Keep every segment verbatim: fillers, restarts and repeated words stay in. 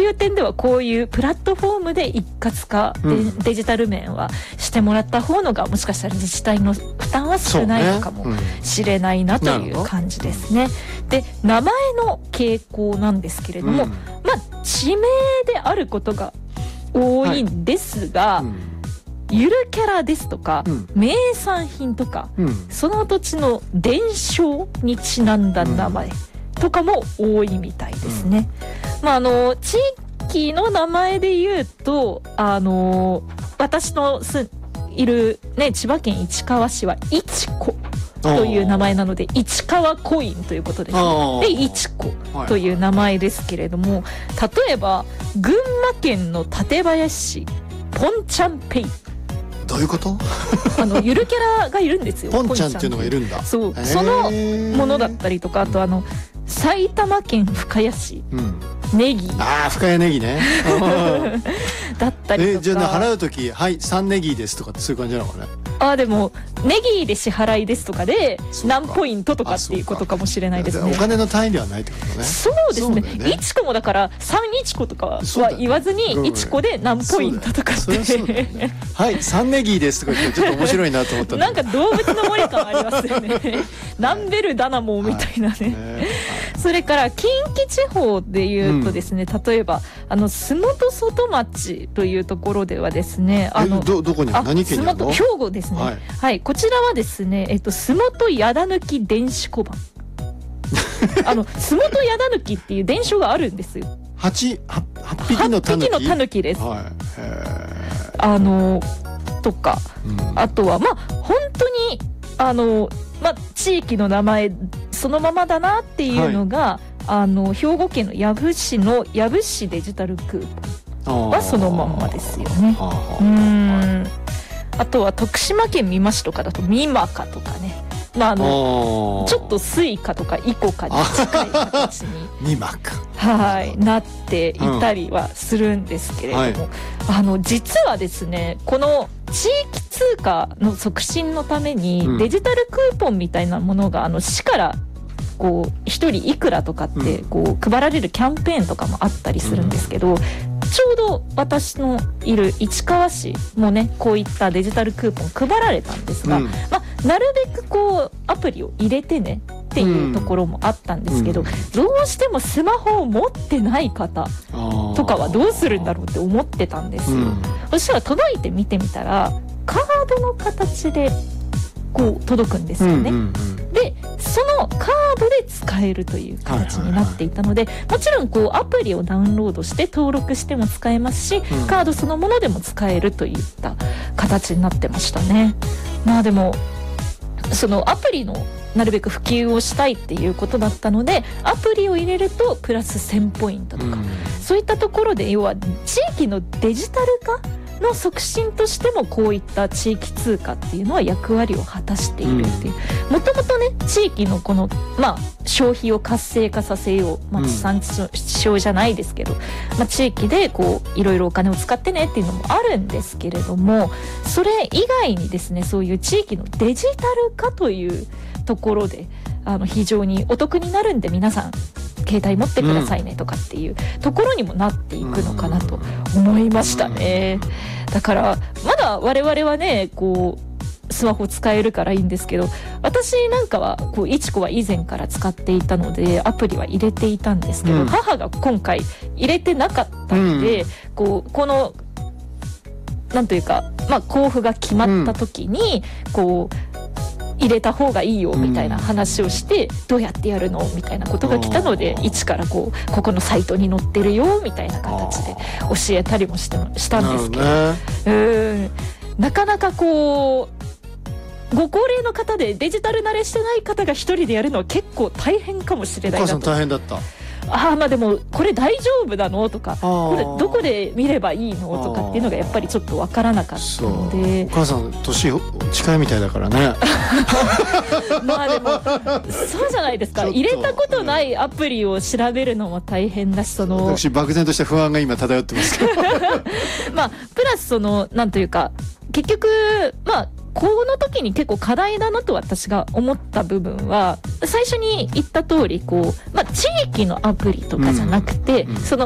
いう点ではこういうプラットフォームで一括化、うん、デジタル面はしてもらった方のがもしかしたら自治体の負担は少ないのかもしれないなという感じですね。で、名前の傾向なんですけれども、うん、まあ地名であることが多いんですが、はい、うん、ゆるキャラですとか、うん、名産品とか、うん、その土地の伝承にちなんだ名前とかも多いみたいですね。うん、まああの地域の名前で言うと、あの私のすいるね千葉県市川市は市子という名前なので、市川コインということですね。で、市子という名前ですけれども、例えば群馬県の館林市ポンちゃんペイ、 どういうこと？ あのゆるキャラがいるんですよ。 ポンちゃんっていうのがいるんだ。 そう、そのものだったりとか、あとあの埼玉県深谷市、うん、ネギ、 ああ深谷ネギねだったりとか、 えじゃあ払うときはいさんネギですとかってそういう感じなのかね。 ああでもネギで支払いですとかで何ポイントとかっていうことかもしれないですね。 お金の単位ではないってことね。 そうですね。ね、いちこもだからさんいちことかは言わずにいちこで何ポイントとかって、 ね、はいさんネギですとか言ってちょっと面白いなと思ったんだ。 なんか動物の森感ありますよねナンベルダナモみたいなね、はいね、それから近畿地方でいうとですね、うん、例えばあの洲本外町というところではですね、あのど, どこにあ何県にあるの？ 兵庫ですね、はいはい、こちらはですね、えっと、洲本矢田抜電子小判あの洲本矢田抜っていう伝承があるんですよ。はち、はっぴきのタヌキ、はっぴきのタヌキです、はい、へあのとか、うん、あとはまあ本当にあの、まあ、地域の名前そのままだなっていうのが、はい、あの兵庫県の養父市の養父市デジタルクーポンはそのまんまですよね。うーん、あとは徳島県美馬市とかだと美馬かとかね、まあ、あのちょっとスイカとかイコカに近い形に美馬かはいなっていたりはするんですけれども、うんはい、あの実はですねこの地域通貨の促進のためにデジタルクーポンみたいなものがあの市からこうひとりいくらとかってこう配られるキャンペーンとかもあったりするんですけど、ちょうど私のいる市川市もねこういったデジタルクーポン配られたんですが、うん、まあ、なるべくこうアプリを入れてねっていうところもあったんですけど、うん、どうしてもスマホを持ってない方とかはどうするんだろうって思ってたんですよ、うん、そしたら届いて見てみたらカードの形でこう届くんですよね、うんうんうん、でそのカードで使えるという形になっていたので、はいはいはい、もちろんこうアプリをダウンロードして登録しても使えますし、うん、カードそのものでも使えるといった形になってましたね。まあでもそのアプリのなるべく普及をしたいっていうことだったのでアプリを入れるとプラスせんポイントとか、うん、そういったところで要は地域のデジタル化の促進としてもこういった地域通貨っていうのは役割を果たしているっていう、もともとね地域のこの、まあ、消費を活性化させよう、まあ、地産地消じゃないですけど、まあ、地域でこういろいろお金を使ってねっていうのもあるんですけれども、それ以外にですねそういう地域のデジタル化というところであの非常にお得になるんで皆さん携帯持ってくださいねとかっていうところにもなっていくのかなと思いましたね。だからまだ我々はねこうスマホ使えるからいいんですけど、私なんかはこういちこは以前から使っていたのでアプリは入れていたんですけど、うん、母が今回入れてなかったので、うん、こうこのなんというか、まあ、交付が決まった時にこう入れた方がいいよみたいな話をして、うん、どうやってやるのみたいなことが来たので一からこうここのサイトに載ってるよみたいな形で教えたりもしてしたんですけど、ね、うんなかなかこうご高齢の方でデジタル慣れしてない方が一人でやるのは結構大変かもしれないなと。 お母さん大変だった。 ああまあでもこれ大丈夫なのとかこれどこで見ればいいのとかっていうのがやっぱりちょっと分からなかったので、 お母さん年近いみたいだからねまあでもそうじゃないですか、入れたことないアプリを調べるのも大変だし、その私漠然とした不安が今漂ってますけどまあプラスそのなんというか結局まあこの時に結構課題だなと私が思った部分は最初に言った通りこう、まあ、地域のアプリとかじゃなくて、うんうん、その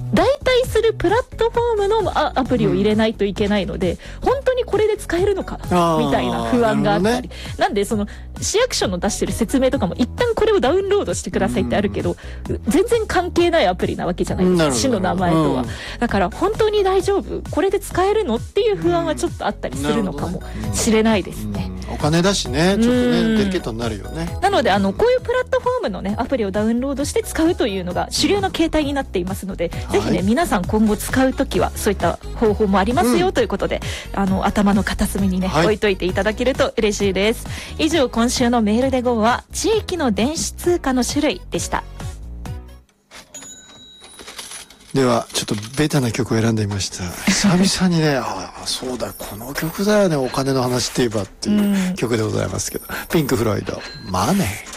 代替するプラットフォームのアプリを入れないといけないので、うん、本当にこれで使えるのかみたいな不安があったり、ね、なんでその市役所の出してる説明とかも一旦これをダウンロードしてくださいってあるけど、うん、全然関係ないアプリなわけじゃないですか、市の名前とは、うん、だから本当に大丈夫これで使えるのっていう不安はちょっとあったりするのかもしれないですね、 うん、お金だしね、ちょっとねデリケートになるよね。 なのであのこういうプラットフォームのねアプリをダウンロードして使うというのが主流の形態になっていますので、うん、ぜひね、はい、皆さん今後使うときはそういった方法もありますよということで、うん、あの頭の片隅にね、はい、置いといていただけると嬉しいです。以上今週のメールで ゴー は地域の電子通貨の種類でした。 ではちょっとベタな曲を選んでみました。久々にねああそうだこの曲だよねお金の話って言えばっていう曲でございますけど、うん、ピンク・フロイドマネー。